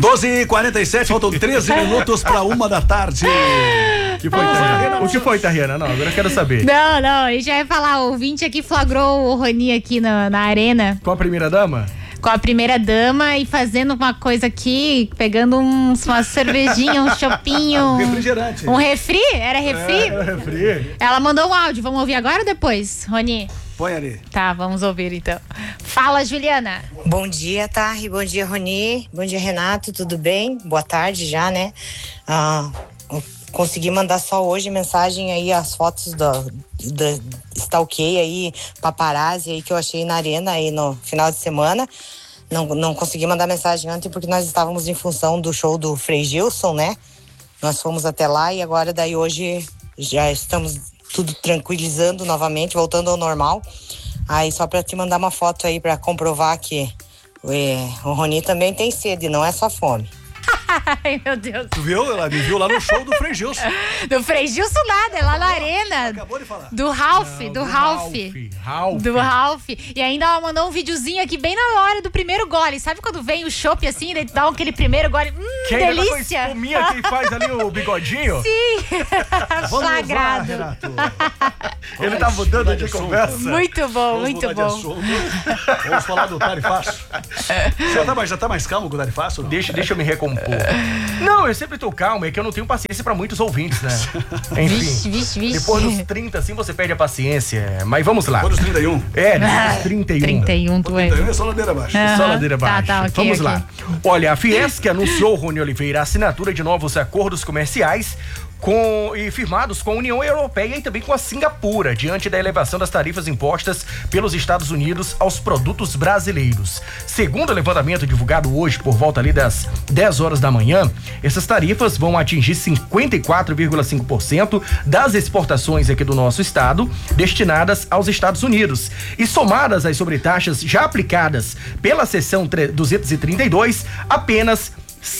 12h47, faltam 13 minutos para 1h. O que foi, Tariana? Não, agora eu quero saber. Não, eu já ia falar, o ouvinte aqui flagrou o Rony aqui na arena. Com a primeira dama? Com a primeira dama e fazendo uma coisa aqui, pegando uma cervejinha, um chopinho. Refrigerante. Um refri? Era refri? Era refri. Ela mandou um áudio, vamos ouvir agora ou depois, Rony? Põe ali. Tá, vamos ouvir então. Fala, Juliana. Bom dia, Tari. Bom dia, Rony. Bom dia, Renato. Tudo bem? Boa tarde já, né? Consegui mandar só hoje mensagem aí, as fotos da stalkei aí, paparazzi aí que eu achei na arena aí no final de semana. Não consegui mandar mensagem ontem porque nós estávamos em função do show do Frei Gilson, né? Nós fomos até lá e agora daí hoje já estamos tudo tranquilizando novamente, voltando ao normal. Aí só pra te mandar uma foto aí pra comprovar que o Rony também tem sede, não é só fome. Ai, meu Deus. Tu viu? Ela me viu lá no show do Frei Gilson. Do Frei Gilson nada, é lá na arena. Acabou de falar. Do Ralph. Do Ralph. E ainda ela mandou um videozinho aqui bem na hora do primeiro gole. Sabe quando vem o chopp assim, daí dá aquele primeiro gole? Que delícia. Espuminha que faz ali o bigodinho? Sim. Flagrado. Ele tá mudando de conversa. Muito bom, muito bom. Vamos falar do Tarifaço. Já tá mais calmo com o Tarifaço? Deixa eu me recompor. Não, eu sempre tô calmo, é que eu não tenho paciência pra muitos ouvintes, né? Enfim, vixe. depois dos 30, assim, você perde a paciência. Mas vamos lá. Depois dos 31. Depois dos 31. 31, tu é. 31 é só ladeira abaixo. Só ladeira abaixo. Tá, okay, vamos okay. lá. Olha, a Fiesc anunciou, Rony Oliveira, a assinatura de novos acordos comerciais firmados com a União Europeia e também com a Singapura, diante da elevação das tarifas impostas pelos Estados Unidos aos produtos brasileiros. Segundo o levantamento divulgado hoje por volta ali das 10 horas da manhã, essas tarifas vão atingir 54,5% das exportações aqui do nosso estado, destinadas aos Estados Unidos. E somadas às sobretaxas já aplicadas pela seção 232, apenas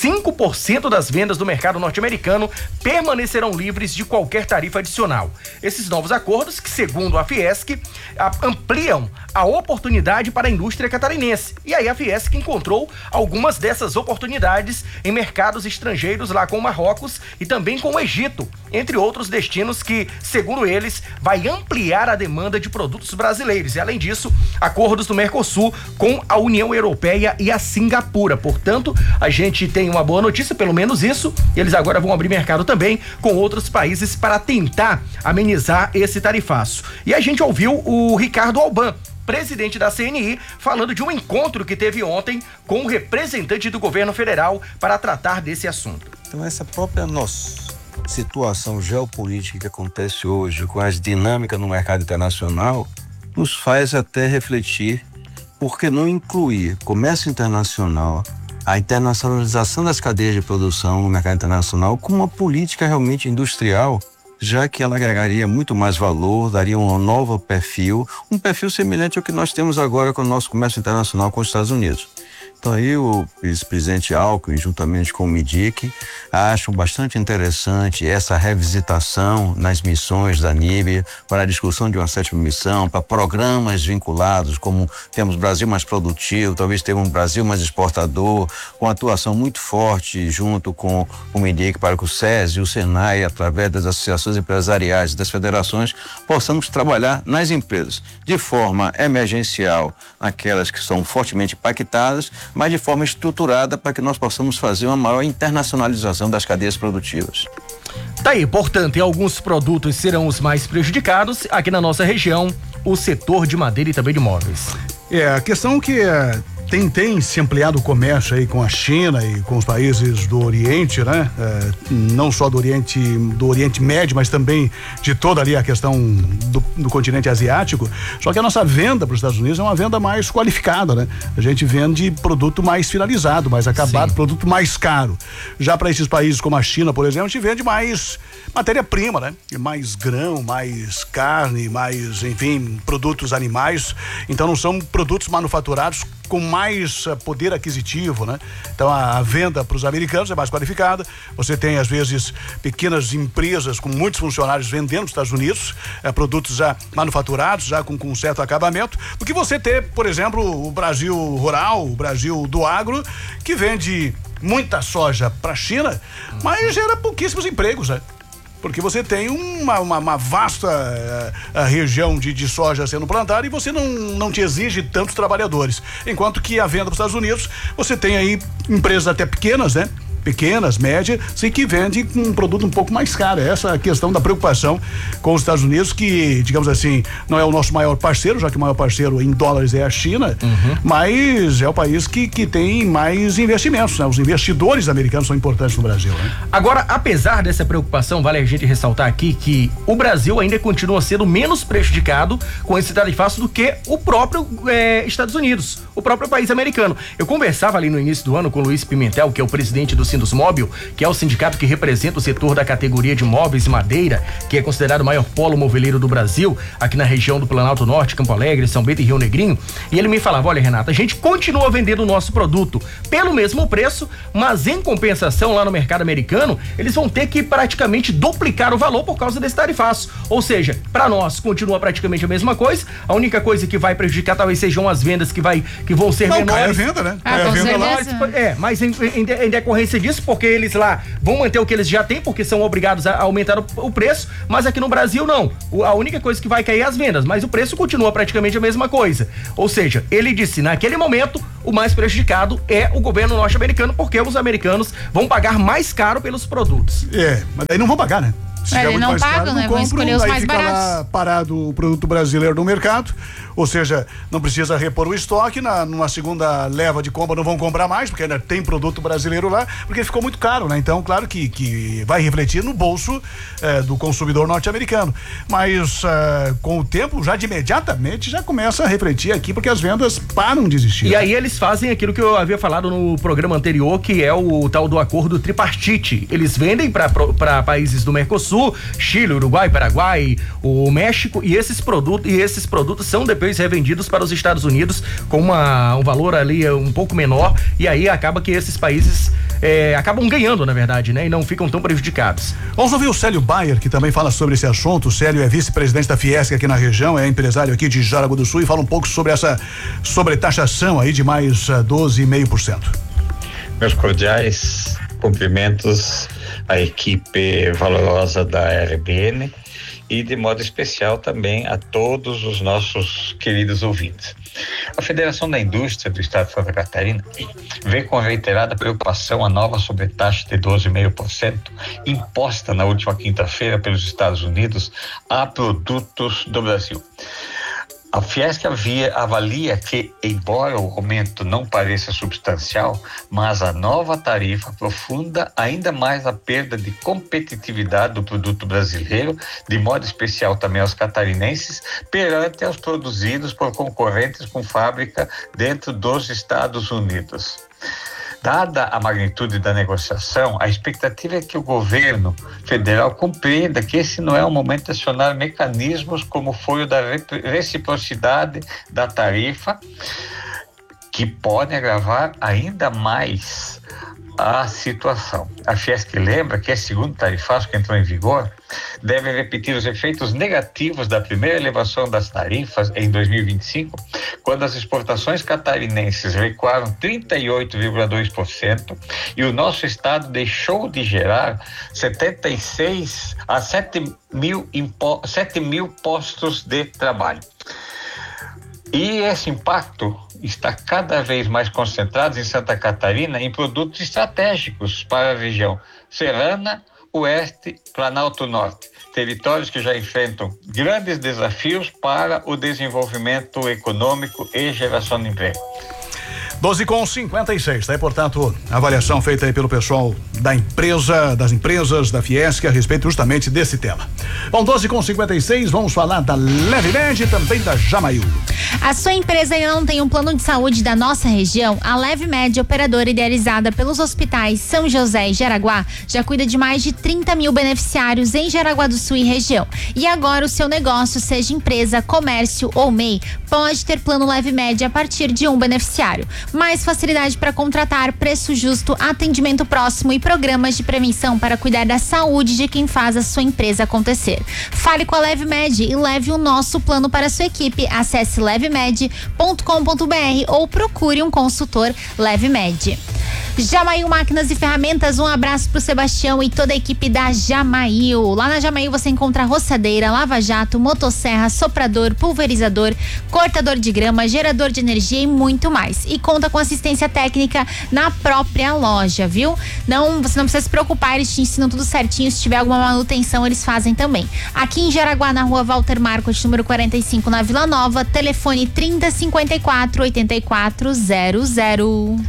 5% das vendas do mercado norte-americano permanecerão livres de qualquer tarifa adicional. Esses novos acordos, que segundo a Fiesc, ampliam a oportunidade para a indústria catarinense. E aí a Fiesc encontrou algumas dessas oportunidades em mercados estrangeiros lá com o Marrocos e também com o Egito, entre outros destinos que, segundo eles, vai ampliar a demanda de produtos brasileiros. E além disso, acordos do Mercosul com a União Europeia e a Singapura. Portanto, a gente tem uma boa notícia, pelo menos isso. Eles agora vão abrir mercado também com outros países para tentar amenizar esse tarifaço. E a gente ouviu o Ricardo Alban, presidente da CNI, falando de um encontro que teve ontem com um representante do governo federal para tratar desse assunto. Então essa própria nossa situação geopolítica que acontece hoje, com as dinâmicas no mercado internacional, nos faz até refletir por que não incluir comércio internacional, a internacionalização das cadeias de produção no mercado internacional como uma política realmente industrial, já que ela agregaria muito mais valor, daria um novo perfil, um perfil semelhante ao que nós temos agora com o nosso comércio internacional com os Estados Unidos. Então aí o vice-presidente Alckmin, juntamente com o MIDIC, acham bastante interessante essa revisitação nas missões da NIB para a discussão de uma 7ª missão, para programas vinculados, como temos Brasil mais produtivo, talvez temos um Brasil mais exportador, com atuação muito forte junto com o MIDIC para que o SES e o SENAI, através das associações empresariais e das federações, possamos trabalhar nas empresas de forma emergencial, aquelas que são fortemente impactadas, mas de forma estruturada para que nós possamos fazer uma maior internacionalização das cadeias produtivas. Tá aí, portanto, em alguns produtos serão os mais prejudicados, aqui na nossa região, o setor de madeira e também de móveis. A questão que tem se ampliado o comércio aí com a China e com os países do Oriente, né? Não só do Oriente Médio, mas também de toda ali a questão do continente asiático. Só que a nossa venda para os Estados Unidos é uma venda mais qualificada, né? A gente vende produto mais finalizado, mais acabado, sim, produto mais caro. Já para esses países como a China, por exemplo, a gente vende mais matéria-prima, né? Mais grão, mais carne, mais, enfim, produtos animais. Então não são produtos manufaturados com mais poder aquisitivo, né? Então a venda para os americanos é mais qualificada. Você tem às vezes pequenas empresas com muitos funcionários vendendo nos Estados Unidos produtos já manufaturados, já com um certo acabamento, do que você ter, por exemplo, o Brasil rural, o Brasil do agro, que vende muita soja para a China, mas gera pouquíssimos empregos, né? Porque você tem uma vasta região de soja sendo plantada e você não te exige tantos trabalhadores. Enquanto que a venda para os Estados Unidos, você tem aí empresas até pequenas, né? Pequenas, médias, sei que vende um produto um pouco mais caro. Essa é a questão da preocupação com os Estados Unidos, que, digamos assim, não é o nosso maior parceiro, já que o maior parceiro em dólares é a China, mas é o país que tem mais investimentos, né? Os investidores americanos são importantes no Brasil, né? Agora, apesar dessa preocupação, vale a gente ressaltar aqui que o Brasil ainda continua sendo menos prejudicado com esse tarifaço do que o próprio Estados Unidos, o próprio país americano. Eu conversava ali no início do ano com o Luiz Pimentel, que é o presidente do Sindusmóbil, que é o sindicato que representa o setor da categoria de móveis e madeira, que é considerado o maior polo moveleiro do Brasil, aqui na região do Planalto Norte, Campo Alegre, São Bento e Rio Negrinho. E ele me falava: olha, Renata, a gente continua vendendo o nosso produto pelo mesmo preço, mas em compensação lá no mercado americano, eles vão ter que praticamente duplicar o valor por causa desse tarifaço. Ou seja, para nós continua praticamente a mesma coisa. A única coisa que vai prejudicar talvez sejam as vendas que vão ser menores. Cai a venda, né? Cai a venda lá. Mas em decorrência disso, porque eles lá vão manter o que eles já têm, porque são obrigados a aumentar o preço, mas aqui no Brasil não. A única coisa que vai cair é as vendas, mas o preço continua praticamente a mesma coisa. Ou seja, ele disse, naquele momento, o mais prejudicado é o governo norte-americano, porque os americanos vão pagar mais caro pelos produtos. Mas daí não vão pagar, né? Se eles não pagam, né? Vão escolher os mais baratos. Lá parado o produto brasileiro no mercado, ou seja, não precisa repor o estoque, numa segunda leva de compra não vão comprar mais, porque ainda tem produto brasileiro lá, porque ficou muito caro, né? Então, claro que vai refletir no bolso do consumidor norte-americano. Mas com o tempo, já de imediatamente, já começa a refletir aqui, porque as vendas param de existir. E aí eles fazem aquilo que eu havia falado no programa anterior, que é o tal do acordo tripartite. Eles vendem para países do Mercosul, Chile, Uruguai, Paraguai, o México, e esses produtos são depois revendidos para os Estados Unidos com um valor ali um pouco menor, e aí acaba que esses países acabam ganhando, na verdade, né? E não ficam tão prejudicados. Vamos ouvir o Célio Bayer, que também fala sobre esse assunto. O Célio é vice-presidente da Fiesc aqui na região, é empresário aqui de Jaraguá do Sul, e fala um pouco sobre essa sobretaxação aí de mais 12,5%. Meus cordiais cumprimentos à equipe valorosa da RBN e de modo especial também a todos os nossos queridos ouvintes. A Federação da Indústria do Estado de Santa Catarina vê com reiterada preocupação a nova sobretaxa de 12,5% imposta na última quinta-feira pelos Estados Unidos a produtos do Brasil. A Fiesc avalia que, embora o aumento não pareça substancial, mas a nova tarifa aprofunda ainda mais a perda de competitividade do produto brasileiro, de modo especial também aos catarinenses, perante aos produzidos por concorrentes com fábrica dentro dos Estados Unidos. Dada a magnitude da negociação, a expectativa é que o governo federal compreenda que esse não é o momento de acionar mecanismos como foi o da reciprocidade da tarifa, que podem agravar ainda mais a situação. A Fiesc lembra que esse segundo tarifaço que entrou em vigor deve repetir os efeitos negativos da primeira elevação das tarifas em 2025, quando as exportações catarinenses recuaram 38,2% e o nosso estado deixou de gerar 76 a 7 mil postos de trabalho. E esse impacto está cada vez mais concentrado em Santa Catarina em produtos estratégicos para a região Serrana, Oeste, Planalto Norte, territórios que já enfrentam grandes desafios para o desenvolvimento econômico e geração de emprego. 12h56, tá aí, portanto, a avaliação feita aí pelo pessoal das empresas, da Fiesc, a respeito justamente desse tema. Bom, 12h56, vamos falar da LevMed e também da Jamail. A sua empresa ainda não tem um plano de saúde da nossa região? A LevMed, operadora idealizada pelos hospitais São José e Jaraguá, já cuida de mais de 30 mil beneficiários em Jaraguá do Sul e região. E agora o seu negócio, seja empresa, comércio ou MEI, pode ter plano LevMed a partir de um beneficiário. Mais facilidade para contratar, preço justo, atendimento próximo e programas de prevenção para cuidar da saúde de quem faz a sua empresa acontecer. Fale com a LevMed e leve o nosso plano para a sua equipe. Acesse levmed.com.br ou procure um consultor LevMed. Jamail Máquinas e Ferramentas, um abraço pro Sebastião e toda a equipe da Jamail. Lá na Jamail você encontra roçadeira, lava-jato, motosserra, soprador, pulverizador, cortador de grama, gerador de energia e muito mais. E conta com assistência técnica na própria loja, viu? Você não precisa se preocupar, eles te ensinam tudo certinho. Se tiver alguma manutenção, eles fazem também. Aqui em Jaraguá, na rua Walter Marcos, número 45, na Vila Nova, telefone 3054-8400.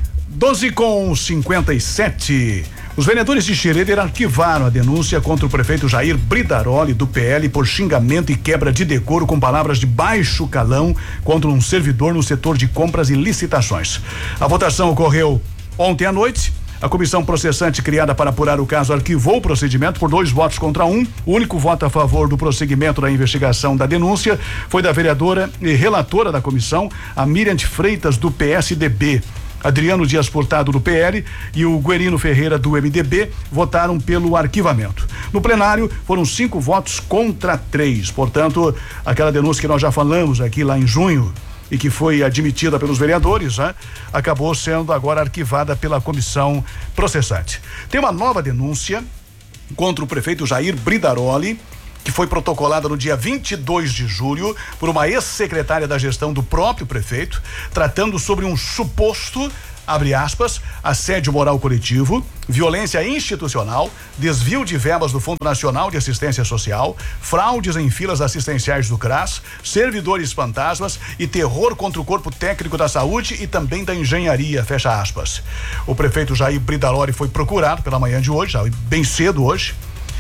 12h57. Os vereadores de Schroeder arquivaram a denúncia contra o prefeito Jair Bridaroli, do PL, por xingamento e quebra de decoro com palavras de baixo calão contra um servidor no setor de compras e licitações. A votação ocorreu ontem à noite. A comissão processante criada para apurar o caso arquivou o procedimento por 2 votos contra 1. O único voto a favor do prosseguimento da investigação da denúncia foi da vereadora e relatora da comissão, a Miriam Freitas, do PSDB. Adriano Dias Furtado, do PL, e o Guerino Ferreira, do MDB, votaram pelo arquivamento. No plenário, foram 5 votos contra 3. Portanto, aquela denúncia que nós já falamos aqui lá em junho e que foi admitida pelos vereadores, acabou sendo agora arquivada pela comissão processante. Tem uma nova denúncia contra o prefeito Jair Bridaroli, que foi protocolada no dia 22 de julho por uma ex-secretária da gestão do próprio prefeito, tratando sobre um suposto, abre aspas, assédio moral coletivo, violência institucional, desvio de verbas do Fundo Nacional de Assistência Social, fraudes em filas assistenciais do CRAS, servidores fantasmas e terror contra o corpo técnico da saúde e também da engenharia, fecha aspas. O prefeito Jair Bridaroli foi procurado pela manhã de hoje, bem cedo hoje,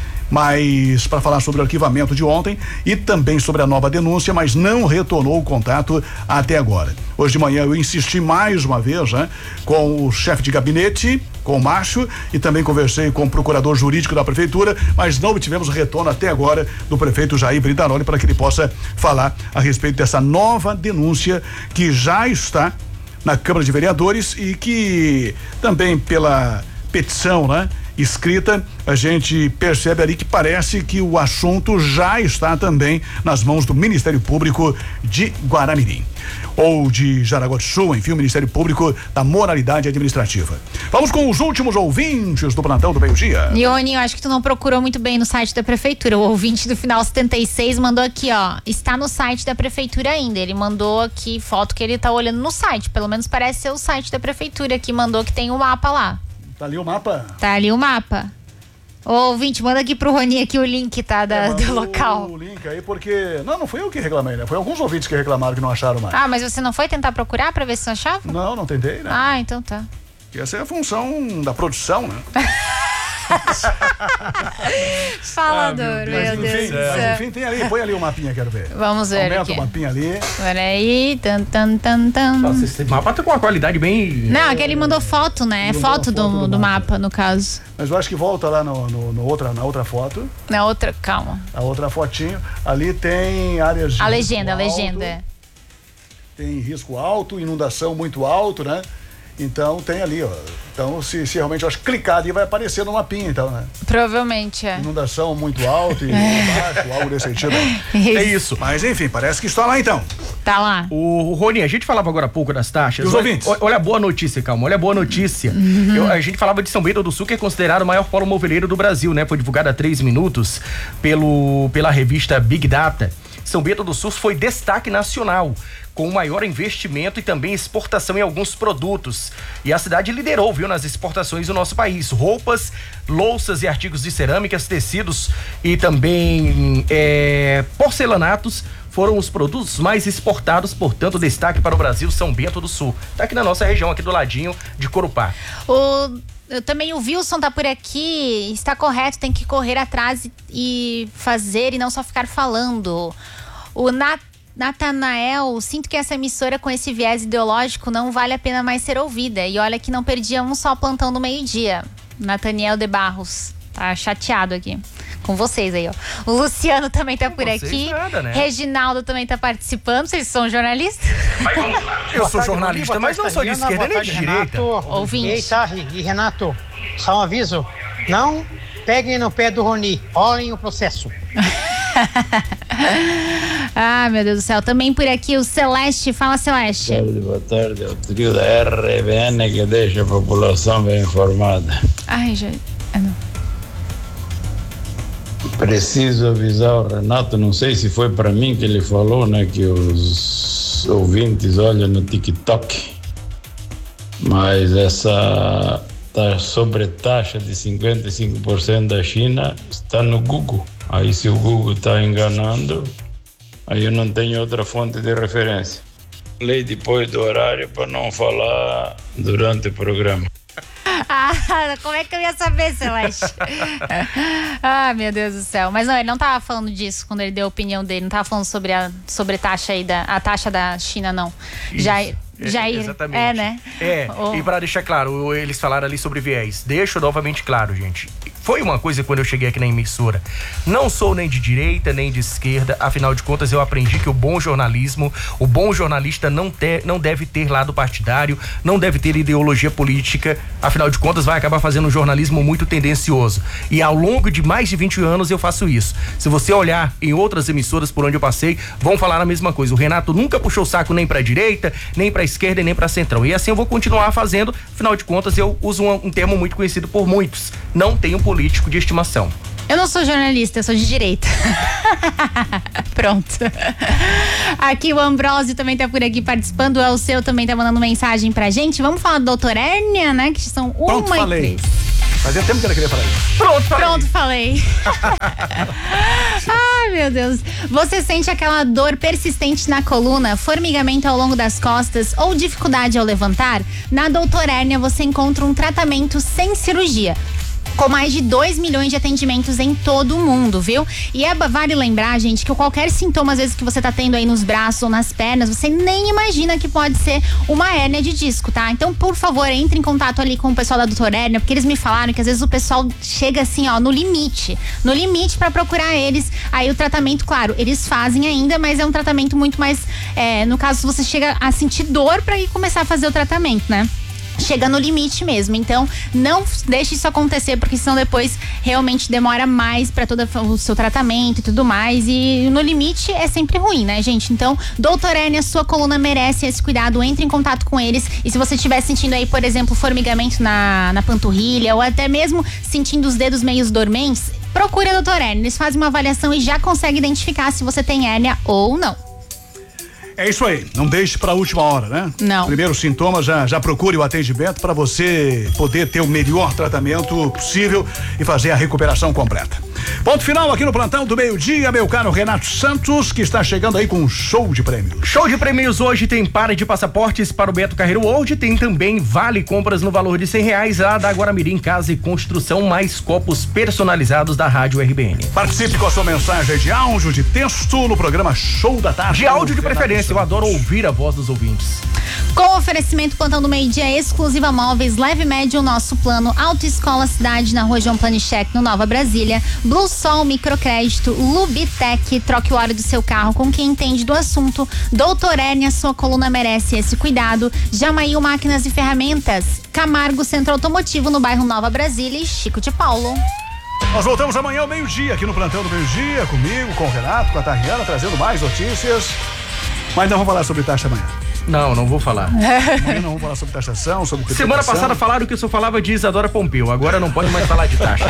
mas para falar sobre o arquivamento de ontem e também sobre a nova denúncia, mas não retornou o contato até agora. Hoje de manhã eu insisti mais uma vez, com o chefe de gabinete, com o Márcio, e também conversei com o procurador jurídico da prefeitura, mas não obtivemos retorno até agora do prefeito Jair Bridaroli para que ele possa falar a respeito dessa nova denúncia que já está na Câmara de Vereadores e que também pela petição, escrita, a gente percebe ali que parece que o assunto já está também nas mãos do Ministério Público de Guaramirim ou de Jaraguá do Sul, enfim, o Ministério Público da Moralidade Administrativa. Vamos com os últimos ouvintes do plantão do meio-dia. Ione, eu acho que tu não procurou muito bem no site da prefeitura. O ouvinte do final 76 mandou aqui, está no site da prefeitura ainda. Ele mandou aqui foto que ele tá olhando no site, pelo menos parece ser o site da prefeitura que mandou, que tem um mapa lá. Tá ali o mapa? Tá ali o mapa. Ô, ouvinte, manda aqui pro Rony aqui o link, tá? Do local. O link aí, porque... Não fui eu que reclamei, Foi alguns ouvintes que reclamaram que não acharam mais. Ah, mas você não foi tentar procurar pra ver se você achava? Não tentei, Ah, então tá. Essa é a função da produção, Falador, meu Deus do céu. Enfim, tem ali, põe ali o mapinha, quero ver. Vamos ver. Aumenta aqui o mapinha ali. Peraí. Nossa, esse mapa tá com uma qualidade bem... Não, aquele mandou foto, né? É foto do mapa, no caso. Mas eu acho que volta lá na outra foto. Na outra, calma. A outra fotinho. Ali tem áreas de a legenda. Tem risco alto, inundação muito alto, Então tem ali, Então, se realmente eu acho clicar ali, vai aparecer no mapinha, então, Provavelmente, Inundação muito alta e baixo, algo desse sentido. É isso. Mas enfim, parece que está lá então. Tá lá. O Rony, a gente falava agora há pouco das taxas. E os ouvintes? Olha a boa notícia, calma. Olha a boa notícia. A gente falava de São Bento do Sul, que é considerado o maior polo moveleiro do Brasil, Foi divulgado há 3 minutos pela revista Big Data. São Bento do Sul foi destaque nacional, com maior investimento e também exportação em alguns produtos. E a cidade liderou, nas exportações do nosso país. Roupas, louças e artigos de cerâmicas, tecidos e também porcelanatos foram os produtos mais exportados, portanto, destaque para o Brasil, São Bento do Sul. Tá aqui na nossa região, aqui do ladinho de Corupá. Também o Wilson tá por aqui, está correto, tem que correr atrás e fazer e não só ficar falando. O Natanael, sinto que essa emissora com esse viés ideológico não vale a pena mais ser ouvida. E olha que não perdia um só plantão no meio-dia. Nathaniel de Barros, tá chateado aqui com vocês aí, ó. O Luciano também tá por aqui. Nada, né? Reginaldo também tá participando. Vocês são jornalistas? Mas vamos lá. Eu sou jornalista, mas não sou de esquerda nem de direita. Ouvinte. Ei, Sarri e Renato, só um aviso. Não peguem no pé do Rony. Olhem o processo. Ah, meu Deus do céu. Também por aqui o Celeste. Fala, Celeste. Boa tarde. É o trio da RBN que deixa a população bem informada. Ai, já... não. Preciso avisar o Renato, não sei se foi para mim que ele falou, né, que os ouvintes olham no TikTok, mas essa sobretaxa de 55% da China está no Google. Aí se o Google está enganando, aí eu não tenho outra fonte de referência. Lei depois do horário para não falar durante o programa. Ah, como é que eu ia saber, Celeste? Ah, meu Deus do céu. Mas não, ele não tava falando disso quando ele deu a opinião dele. Não tava falando sobre a taxa aí, a taxa da China, não. Isso. Já exatamente. É, né? E para deixar claro, eles falaram ali sobre viés. Deixo novamente claro, gente. Foi uma coisa quando eu cheguei aqui na emissora. Não sou nem de direita, nem de esquerda. Afinal de contas, eu aprendi que o bom jornalismo, o bom jornalista não deve ter lado partidário, não deve ter ideologia política. Afinal de contas, vai acabar fazendo um jornalismo muito tendencioso. E ao longo de mais de 20 anos eu faço isso. Se você olhar em outras emissoras por onde eu passei, vão falar a mesma coisa. O Renato nunca puxou o saco nem pra direita, nem pra esquerda e nem pra centrão. E assim eu vou continuar fazendo. Afinal de contas, eu uso um termo muito conhecido por muitos. Não tenho político de estimação. Eu não sou jornalista, eu sou de direita. Pronto. Aqui o Ambrósio também tá por aqui participando. O Elceu também tá mandando mensagem pra gente. Vamos falar do doutor Hérnia, né? Que são Pronto, uma e 3. Fazia tempo que ela queria falar isso. Pronto, falei. Ai, meu Deus. Você sente aquela dor persistente na coluna, formigamento ao longo das costas ou dificuldade ao levantar? Na Doutor Hérnia você encontra um tratamento sem cirurgia, com mais de 2 milhões de atendimentos em todo o mundo, viu? E vale lembrar, gente, que qualquer sintoma, às vezes, que você tá tendo aí nos braços ou nas pernas, você nem imagina que pode ser uma hérnia de disco, tá? Então, por favor, entre em contato ali com o pessoal da Doutor Hérnia, porque eles me falaram que às vezes o pessoal chega assim, ó, no limite pra procurar eles. Aí o tratamento, claro, eles fazem ainda, mas é um tratamento muito mais, no caso, você chega a sentir dor pra ir começar a fazer o tratamento, né? Chega no limite mesmo, então não deixe isso acontecer, porque senão depois realmente demora mais para todo o seu tratamento e tudo mais, e no limite é sempre ruim, né, gente? Então, Doutor Hérnia, sua coluna merece esse cuidado, entre em contato com eles, e se você estiver sentindo aí, por exemplo, formigamento na panturrilha, ou até mesmo sentindo os dedos meio dormentes, procure a Doutor Hérnia, eles fazem uma avaliação e já conseguem identificar se você tem hérnia ou não. É isso aí, não deixe pra última hora, né? Não. Primeiro sintoma, já procure o atendimento para você poder ter o melhor tratamento possível e fazer a recuperação completa. Ponto final aqui no plantão do meio-dia, meu caro Renato Santos, que está chegando aí com um show de prêmios. Show de prêmios hoje tem par de passaportes para o Beto Carreiro World, tem também vale compras no valor de R$100 lá da Guaramirim Casa e Construção, mais copos personalizados da Rádio RBN. Participe com a sua mensagem de áudio, de texto no programa Show da Tarde. De áudio de preferência, eu adoro ouvir a voz dos ouvintes. Com oferecimento Plantão do Meio-Dia, Exclusiva Móveis, Leve Médio, o nosso plano, Autoescola Cidade na Rua João Planichek, no Nova Brasília, Blue Sol Microcrédito, Lubitec, troque o óleo do seu carro com quem entende do assunto, Doutor Hérnia, sua coluna merece esse cuidado, Jamail Máquinas e Ferramentas, Camargo Centro Automotivo no bairro Nova Brasília e Chico de Paulo. Nós voltamos amanhã ao meio-dia aqui no Plantão do Meio-Dia, comigo, com o Renato, com a Tariana, trazendo mais notícias, mas não vamos falar sobre taxa amanhã. Não vou falar. Amanhã não vamos falar sobre taxação, sobre tributação. Semana passada falaram que eu só falava de Isadora Pompeu, agora não pode mais falar de taxa.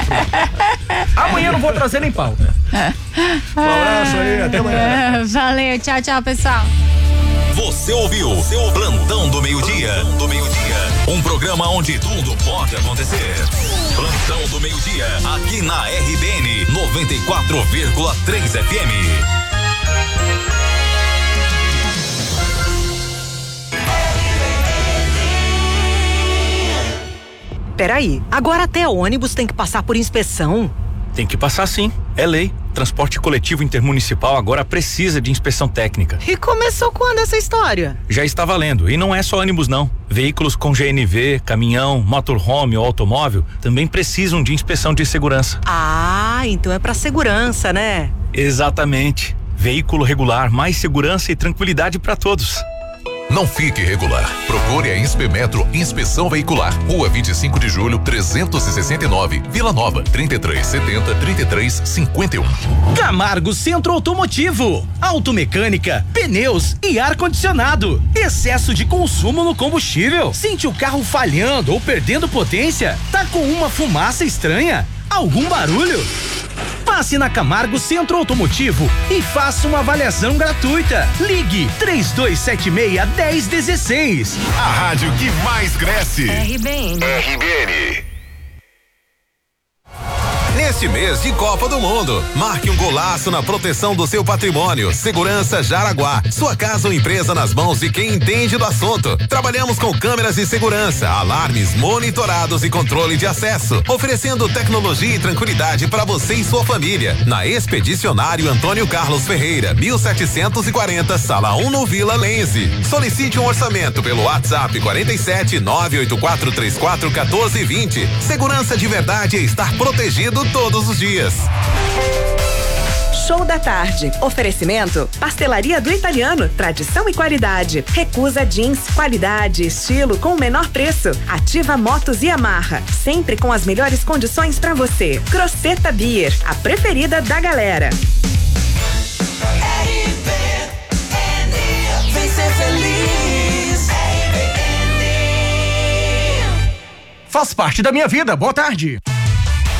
Amanhã não vou trazer nem pauta. Um abraço aí, até amanhã. Valeu, tchau, pessoal. Você ouviu Plantão do Meio-Dia. Um programa onde tudo pode acontecer. Plantão do Meio-Dia, aqui na RBN 94,3 FM. peraí. Agora até ônibus tem que passar por inspeção? Tem que passar sim, é lei. Transporte coletivo intermunicipal agora precisa de inspeção técnica. E começou quando essa história? Já está valendo, e não é só ônibus não. Veículos com GNV, caminhão, motorhome ou automóvel também precisam de inspeção de segurança. Ah, então é pra segurança, né? Exatamente. Veículo regular, mais segurança e tranquilidade para todos. Não fique irregular. Procure a Inspemetro Inspeção Veicular. Rua 25 de Julho, 369, Vila Nova, 3370-3351. Camargo Centro Automotivo. Automecânica, pneus e ar-condicionado. Excesso de consumo no combustível. Sente o carro falhando ou perdendo potência? Tá com uma fumaça estranha? Algum barulho? Passe na Camargo Centro Automotivo e faça uma avaliação gratuita. Ligue 3276-1016. A rádio que mais cresce. RBN. Neste mês de Copa do Mundo, marque um golaço na proteção do seu patrimônio. Segurança Jaraguá, sua casa ou empresa nas mãos de quem entende do assunto. Trabalhamos com câmeras de segurança, alarmes monitorados e controle de acesso, oferecendo tecnologia e tranquilidade para você e sua família. Na Expedicionário Antônio Carlos Ferreira, 1740, Sala 1 no Vila Lense. Solicite um orçamento pelo WhatsApp 47 98434 1420. Segurança de verdade é estar protegido todos os dias. Show da tarde. Oferecimento: Pastelaria do Italiano, tradição e qualidade. Recusa Jeans, qualidade e estilo com o menor preço. Ativa Motos e Yamaha, sempre com as melhores condições para você. Croceta Beer, a preferida da galera. Vem ser feliz. Faz parte da minha vida. Boa tarde.